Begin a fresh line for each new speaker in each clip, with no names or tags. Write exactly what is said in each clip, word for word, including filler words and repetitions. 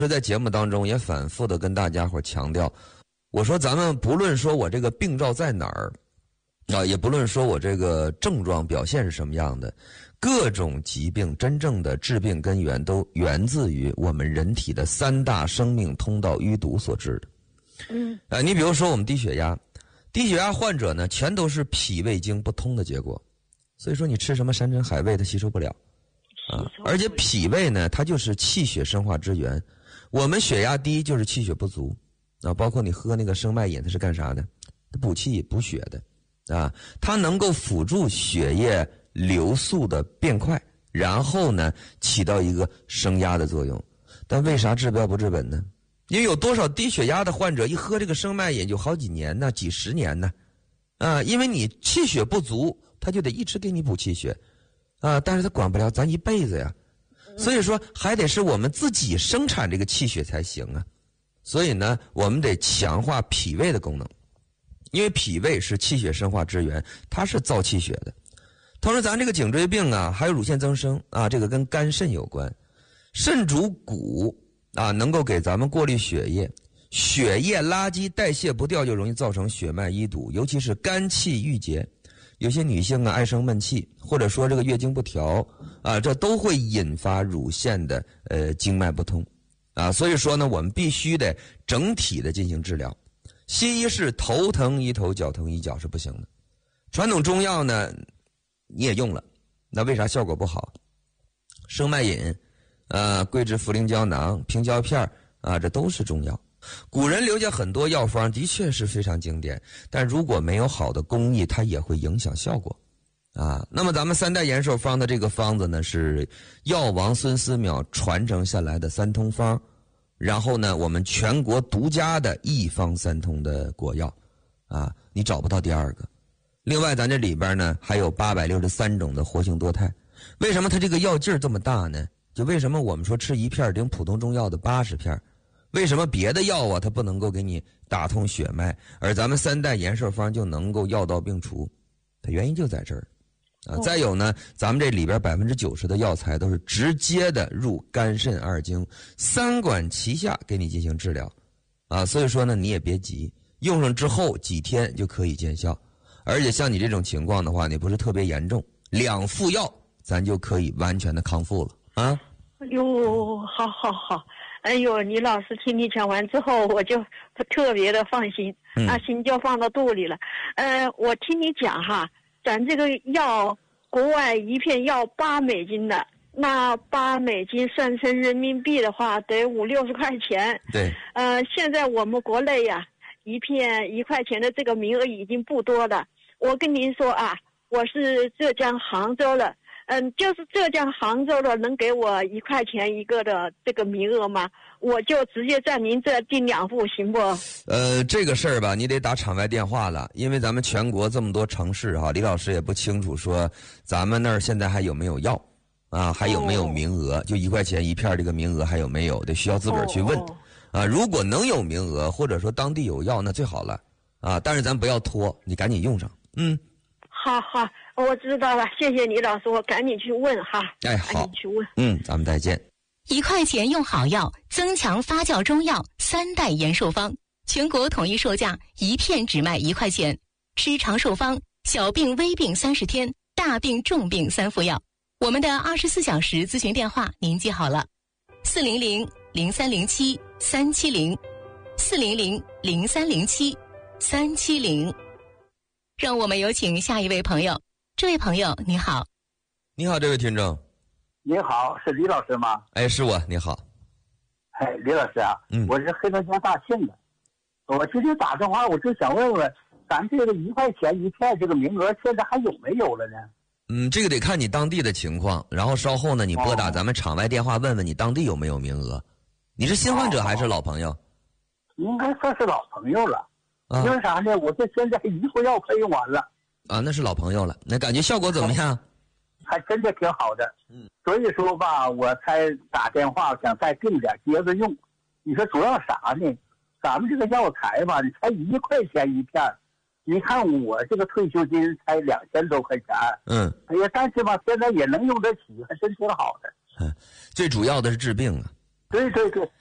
就在节目当中也反复的跟大家伙强调，我说咱们不论说我这个病灶在哪儿啊，也不论说我这个症状表现是什么样的，各种疾病真正的致病根源都源自于我们人体的三大生命通道淤堵所致的。
嗯，
呃，你比如说我们低血压，低血压患者呢，全都是脾胃经不通的结果。所以说你吃什么山珍海味，它吸收不了啊。而且脾胃呢，它就是气血生化之源。我们血压低就是气血不足啊，包括你喝那个生脉饮，它是干啥的？补气补血的啊，它能够辅助血液流速的变快，然后呢起到一个升压的作用。但为啥治标不治本呢？因为有多少低血压的患者一喝这个生脉饮就好几年呢，几十年呢啊，因为你气血不足，他就得一直给你补气血啊，但是他管不了咱一辈子呀。所以说还得是我们自己生产这个气血才行啊。所以呢我们得强化脾胃的功能，因为脾胃是气血生化之源，它是造气血的。同时咱这个颈椎病啊，还有乳腺增生啊，这个跟肝肾有关。肾主骨啊，能够给咱们过滤血液，血液垃圾代谢不掉，就容易造成血脉淤堵，尤其是肝气郁结。有些女性啊爱生闷气，或者说这个月经不调啊，这都会引发乳腺的呃经脉不通啊。所以说呢，我们必须得整体的进行治疗。西医是头疼医头，脚疼医脚是不行的。传统中药呢你也用了，那为啥效果不好？生脉饮呃桂枝茯苓胶囊、平胶片啊，这都是中药。古人留下很多药方的确是非常经典，但如果没有好的工艺，它也会影响效果啊。那么咱们三代延寿方的这个方子呢，是药王孙思邈传承下来的三通方，然后呢我们全国独家的一方三通的果药啊，你找不到第二个。另外咱这里边呢还有八百六十三种的活性多肽。为什么它这个药劲儿这么大呢？就为什么我们说吃一片顶普通中药的八十片，为什么别的药啊它不能够给你打通血脉，而咱们三代延寿方就能够药到病除？它原因就在这儿啊。再有呢，咱们这里边百分之九十的药材都是直接的入肝肾二经，三管齐下给你进行治疗啊。所以说呢，你也别急，用上之后几天就可以见效。而且像你这种情况的话，你不是特别严重，两副药咱就可以完全的康复了啊。
哎呦，好好好，哎呦，李老师听你讲完之后，我就特别的放心，
嗯、
啊，心就放到肚里了。呃，我听你讲哈，咱这个药国外一片要八美金的，那八美金算成人民币的话，得五六十块钱。
对。
呃，现在我们国内呀、啊，一片一块钱的这个名额已经不多了。我跟您说啊，我是浙江杭州的。嗯，就是浙江杭州的能给我一块钱一个的这个名额吗？我就直接在您这订两副行不？
呃，这个事儿吧，你得打场外电话了，因为咱们全国这么多城市哈，李老师也不清楚说咱们那儿现在还有没有药啊，还有没有名额？哦、就一块钱一片这个名额还有没有？得需要自个儿去问、哦、啊。如果能有名额，或者说当地有药，那最好了啊。但是咱不要拖，你赶紧用上。嗯，
好好。我知道了，谢谢李老师，我赶紧去问哈。
哎，好，
赶紧去问。
嗯，咱们再见。
一块钱用好药，增强发酵中药三代延寿方，全国统一售价，一片只卖一块钱。吃长寿方，小病微病三十天，大病重病三副药。我们的二十四小时咨询电话您记好了：四零零零三零七三七零，四零零零三零七三七零。让我们有请下一位朋友。这位朋友你好。
你好，这位听众。
你好，是李老师吗？
哎，是我。你好。
哎，李老师啊，
嗯，
我是黑龙江大庆的。我今天打电话，我就想问问，咱这个一块钱一片这个名额现在还有没有了呢？
嗯，这个得看你当地的情况，然后稍后呢，你拨打咱们场外电话问问你当地有没有名额。你是新患者还是老朋友？
哦、应该算是老朋友了。
啊、
因为啥呢？我这现在一副药快用完了。
啊，那是老朋友了，那感觉效果怎么样？
还真的挺好的，
嗯，
所以说吧，我才打电话想再订点接着用。你说主要啥呢？咱们这个药材吧，你才一块钱一片，你看我这个退休金才两千多块钱，
嗯，
哎呀，但是吧，现在也能用得起，还真挺好的。
嗯，最主要的是治病啊。
对对对，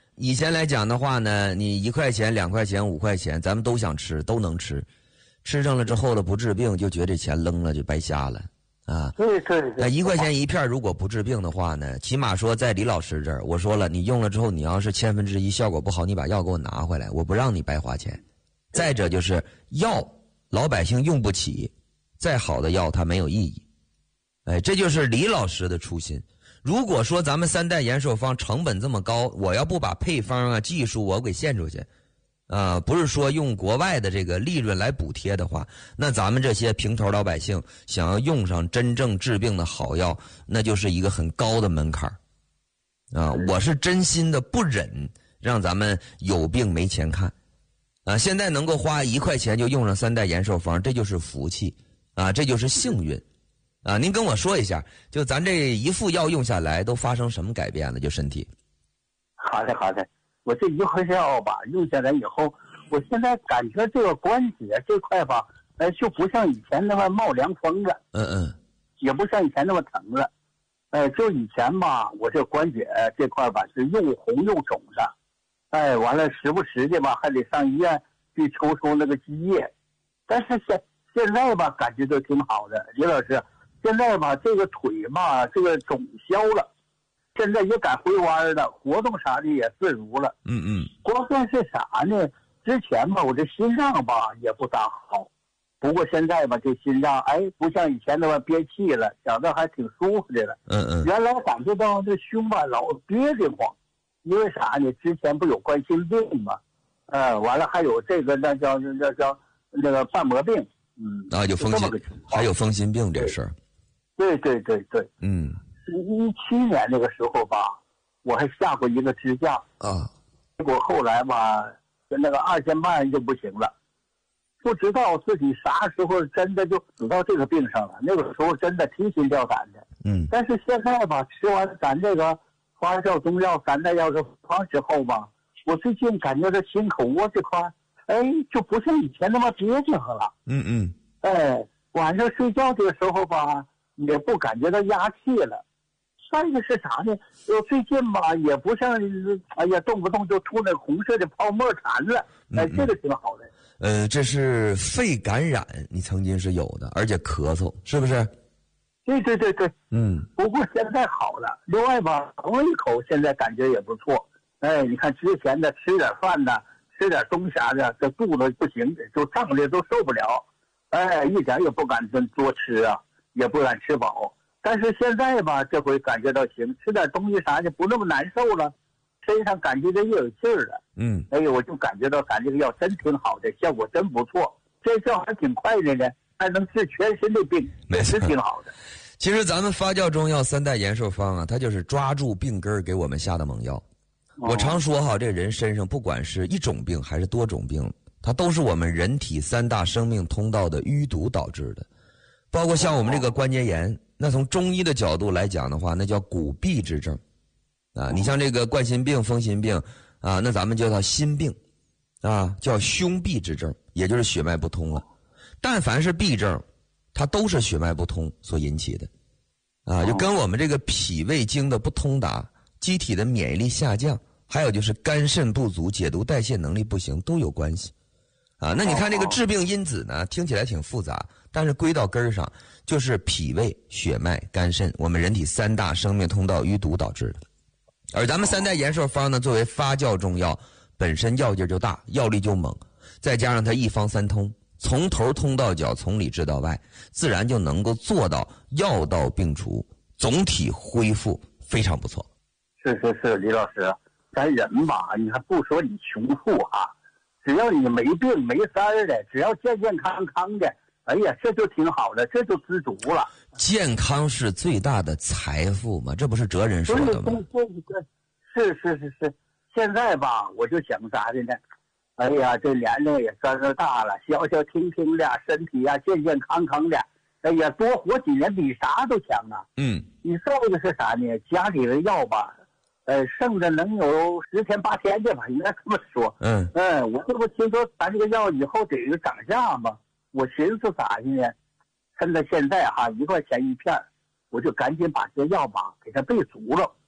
以前来讲的话呢，你一块钱、两块钱、五块钱，咱们都想吃，都能吃，吃上了之后了不治病，就觉得这钱扔了就白瞎了啊。
对对对。
那一块钱一片，如果不治病的话呢，起码说在李老师这儿，我说了，你用了之后，你要是千分之一效果不好，你把药给我拿回来，我不让你白花钱。再者就是药，老百姓用不起，再好的药它没有意义。哎，这就是李老师的初心。如果说咱们三代延寿方成本这么高，我要不把配方啊、技术我给献出去，啊、呃，不是说用国外的这个利润来补贴的话，那咱们这些平头老百姓想要用上真正治病的好药，那就是一个很高的门槛啊！我是真心的不忍让咱们有病没钱看啊！现在能够花一块钱就用上三代延寿方，这就是福气啊，这就是幸运。啊，您跟我说一下，就咱这一副药用下来都发生什么改变了？就身体。
好的，好的。我这一块药吧，用下来以后，我现在感觉这个关节这块吧，呃，就不像以前那么冒凉风了。
嗯嗯。
也不像以前那么疼了。哎、呃，就以前吧，我这关节这块吧是又红又肿的。哎，完了时不时的吧，还得上医院去抽出那个积液。但是现现在吧，感觉都挺好的，李老师。现在吧，这个腿吧，这个肿消了，现在也敢回弯了，活动啥的也自如了。
嗯嗯。
关键是啥呢？之前吧，我这心脏吧也不大好，不过现在吧，这心脏哎，不像以前那么憋气了，觉得还挺舒服的了。
嗯嗯。
原来感觉到这胸吧老憋得慌，因为啥呢？之前不有冠心病嘛，呃，完了还有这个那叫那叫那个瓣膜病，嗯。
啊，有风心，还有风心病这事儿。
对对对对，
嗯，
一七年那个时候吧，我还下过一个支架
啊，
结果后来吧，那个二尖瓣就不行了，不知道自己啥时候真的就死到这个病上了。那个时候真的提心吊胆的，
嗯。
但是现在吧，吃完咱这个发酵中药三代药方之后吧，我最近感觉这心口窝这块，哎，就不像以前那么憋得慌了。
嗯嗯。
哎，晚上睡觉的时候吧。也不感觉到压气了，再一个是啥呢？我最近吧，也不像，哎呀，动不动就吐那红色的泡沫痰了，哎，这个挺好的。
呃，这是肺感染，你曾经是有的，而且咳嗽，是不是？
对对对对，
嗯。
不过现在好了，另外吧，尝了一口，现在感觉也不错。哎，你看之前的吃点饭呢，吃点东啥的，这肚子不行，就胀的都受不了，哎，一点也不敢真多吃啊。也不敢吃饱，但是现在吧，这回感觉到行，吃点东西啥的不那么难受了，身上感觉到又有劲儿了。
嗯，
哎呦，我就感觉到咱这个药真挺好的，效果真不错，这效还挺快的呢，还能治全身的病，
没错，
挺好的。
其实咱们发酵中药三代延寿方啊，它就是抓住病根儿给我们下的猛药。哦、我常说哈，这人身上不管是一种病还是多种病，它都是我们人体三大生命通道的淤堵导致的。包括像我们这个关节炎，那从中医的角度来讲的话，那叫骨痹之症，啊，你像这个冠心病、风心病，啊，那咱们叫它心病，啊，叫胸痹之症，也就是血脉不通了。但凡是痹症，它都是血脉不通所引起的，啊，就跟我们这个脾胃经的不通达、机体的免疫力下降，还有就是肝肾不足、解毒代谢能力不行都有关系。啊，那你看这个致病因子呢，听起来挺复杂，但是归到根儿上就是脾胃、血脉、肝肾，我们人体三大生命通道淤堵导致的。而咱们三代延寿方呢，作为发酵中药，本身药劲就大，药力就猛，再加上它一方三通，从头通到脚，从里治到外，自然就能够做到药到病除，总体恢复非常不错。
是是是，李老师，咱人吧，你还不说你穷富啊。只要你没病没灾儿的，只要健健康康的，哎呀，这就挺好的，这就知足了。
健康是最大的财富嘛，这不是哲人说的吗？
对对对，是是是是。现在吧，我就想啥的呢？哎呀，这年龄也算是大了，消消停停的，身体呀、啊、健健康康的，哎呀，多活几年比啥都强啊。
嗯。
你再一个是啥呢？家里的药吧。呃，剩着能有十天八天的吧，应该这么说。
嗯
嗯，我这不听说咱这个药以后得有涨价吗？我寻思咋的呢？趁着现在哈一块钱一片，我就赶紧把这药吧给它备足了。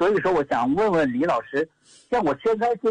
所以说我想问问李老师，像我现在这